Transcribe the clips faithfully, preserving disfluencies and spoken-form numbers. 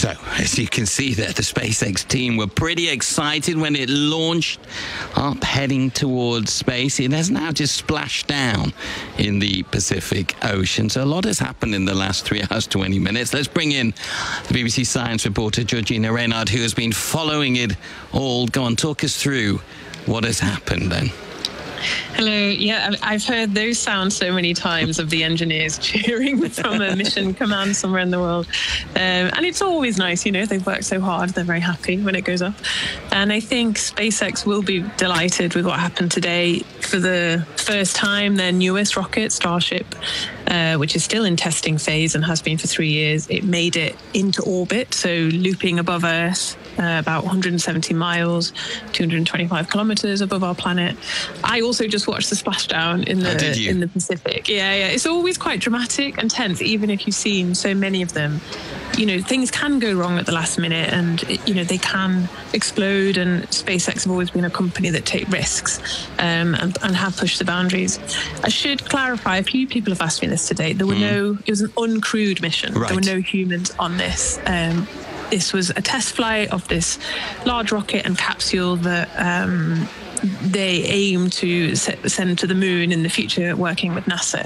So, as you can see there, the SpaceX team were pretty excited when it launched up, heading towards space. It has now just splashed down in the Pacific Ocean. So a lot has happened in the last three hours, twenty minutes. Let's bring in the B B C Science reporter, Georgina Reynard, who has been following it all. Go on, talk us through what has happened then. Hello. Yeah, I've heard those sounds so many times of the engineers cheering from a mission command somewhere in the world. Um, and it's always nice, you know, they've worked so hard. They're very happy when it goes up. And I think SpaceX will be delighted with what happened today. For the first time, their newest rocket, Starship, uh, which is still in testing phase and has been for three years, it made it into orbit, so looping above Earth. Uh, about one hundred seventy miles, two hundred twenty-five kilometers above our planet. I also just watched the splashdown in the oh, in the Pacific. Yeah, yeah. It's always quite dramatic and tense, even if you've seen so many of them. You know, things can go wrong at the last minute, and it, you know they can explode. And SpaceX have always been a company that take risks um, and, and have pushed the boundaries. I should clarify: a few people have asked me this today. There were mm. no. It was an uncrewed mission. Right. There were no humans on this. Um, This was a test flight of this large rocket and capsule that um, they aim to set, send to the moon in the future, working with NASA.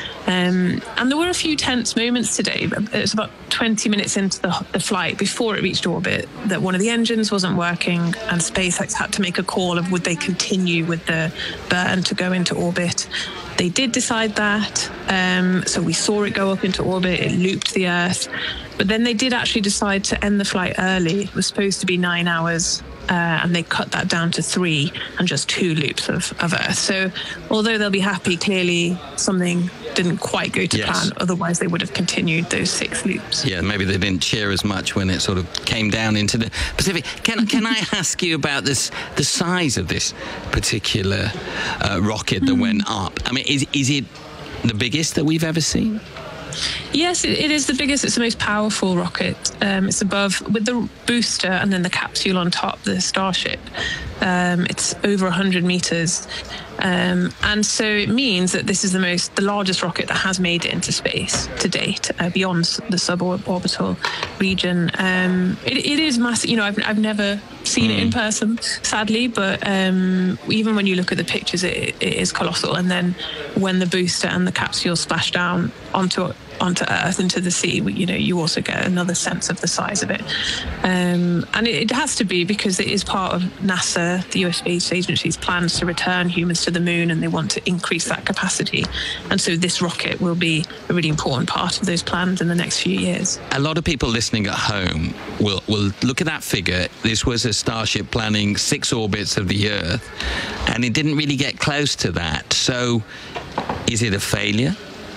Um, and there were a few tense moments today. It was about twenty minutes into the, the flight before it reached orbit that one of the engines wasn't working, and SpaceX had to make a call of would they continue with the burn to go into orbit. They did decide that. Um, so we saw it go up into orbit. It looped the Earth. But then they did actually decide to end the flight early. It was supposed to be nine hours. Uh, and they cut that down to three and just two loops of, of Earth. So although they'll be happy, clearly something didn't quite go to yes. plan. Otherwise, they would have continued those six loops. Yeah, maybe they didn't cheer as much when it sort of came down into the Pacific. Can can I ask you about this, the size of this particular uh, rocket that mm. went up? I mean, is is it the biggest that we've ever seen? Yes, it, it is the biggest. It's the most powerful rocket. Um, it's above, with the booster and then the capsule on top, the Starship. Um, it's over one hundred meters. Um, and so it means that this is the most, the largest rocket that has made it into space to date, uh, beyond the suborbital region. Um, it, it is massive. You know, I've, I've never seen mm. it in person, sadly, but um, even when you look at the pictures, it, it is colossal. And then when the booster and the capsule splash down onto onto Earth, into the sea, you know, you also get another sense of the size of it. Um, and it, it has to be because it is part of NASA, the U S Space Agency's plans to return humans to the moon, and they want to increase that capacity. And so this rocket will be a really important part of those plans in the next few years. A lot of people listening at home will, will look at that figure. This was a Starship planning six orbits of the Earth, and it didn't really get close to that. So is it a failure?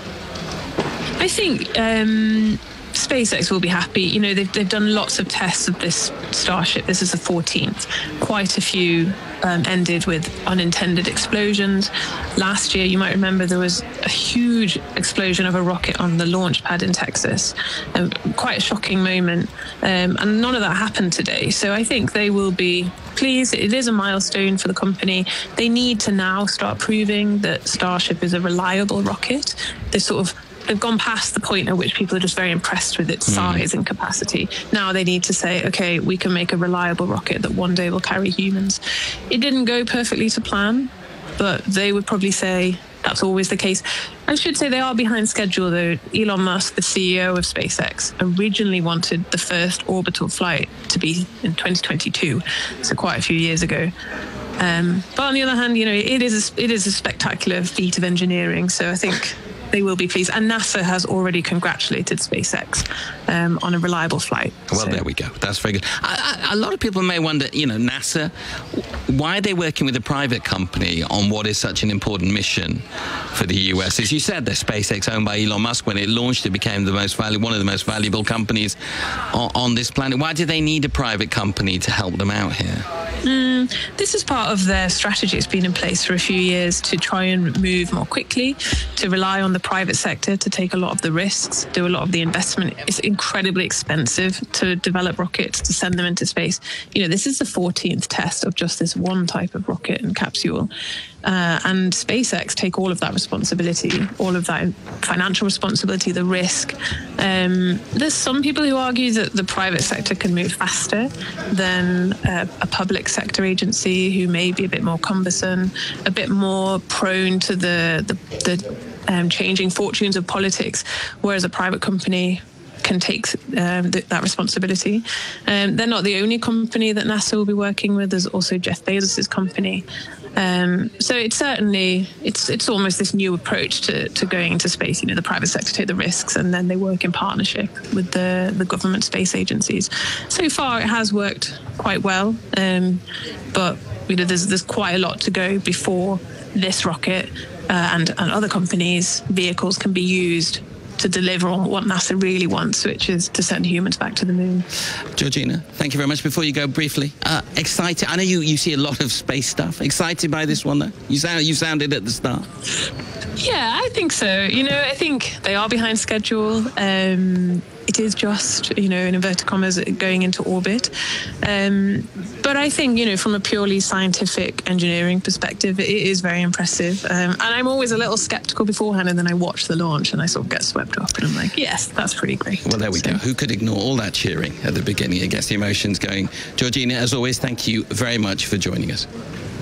I think um, SpaceX will be happy. You know, they've, they've done lots of tests of this Starship. This is the fourteenth. Quite a few um, ended with unintended explosions. Last year, you might remember, there was a huge explosion of a rocket on the launch pad in Texas. Um, quite a shocking moment. Um, and none of that happened today. So I think they will be pleased. It is a milestone for the company. They need to now start proving that Starship is a reliable rocket. They sort of They've gone past the point at which people are just very impressed with its size mm. and capacity. Now they need to say, okay, we can make a reliable rocket that one day will carry humans. It didn't go perfectly to plan, but they would probably say that's always the case. I should say they are behind schedule, though. Elon Musk, the C E O of SpaceX, originally wanted the first orbital flight to be in twenty twenty-two, so quite a few years ago. Um, but on the other hand, you know, it is a, it is a spectacular feat of engineering, so I think they will be pleased. And NASA has already congratulated SpaceX um, on a reliable flight. Well, so. There we go. That's very good. I, I, a lot of people may wonder, you know, NASA, why are they working with a private company on what is such an important mission for the U S? As you said, they're SpaceX, owned by Elon Musk. When it launched, it became the most valuable, one of the most valuable companies on, on this planet. Why do they need a private company to help them out here? Mm, this is part of their strategy. It's been in place for a few years to try and move more quickly, to rely on the private sector to take a lot of the risks, do a lot of the investment. It's incredibly expensive to develop rockets, to send them into space. You know, this is the fourteenth test of just this one type of rocket and capsule. uh, and SpaceX take all of that responsibility, all of that financial responsibility, the risk. Um, there's some people who argue that the private sector can move faster than uh, a public sector agency, who may be a bit more cumbersome, a bit more prone to the the, the um, changing fortunes of politics, whereas a private company can take um, th- that responsibility. Um, they're not the only company that NASA will be working with. There's also Jeff Bezos' company. Um, so it's certainly, it's it's almost this new approach to, to going into space. You know, the private sector take the risks and then they work in partnership with the, the government space agencies. So far it has worked quite well, um, but you know, there's, there's quite a lot to go before this rocket uh, and, and other companies' vehicles can be used to deliver on what NASA really wants, which is to send humans back to the moon. Georgina, thank you very much. Before you go, briefly, uh, excited? I know you, you see a lot of space stuff. Excited by this one, though? You sound you sounded at the start. Yeah, I think so. You know, I think they are behind schedule. Um, it is just, you know, in inverted commas, going into orbit. Um, but I think, you know, from a purely scientific engineering perspective, it is very impressive. Um, and I'm always a little skeptical beforehand, and then I watch the launch and I sort of get swept up and I'm like, yes, that's pretty great. Well, there we so. go. Who could ignore all that cheering at the beginning? It gets the emotions going. Georgina, as always, thank you very much for joining us.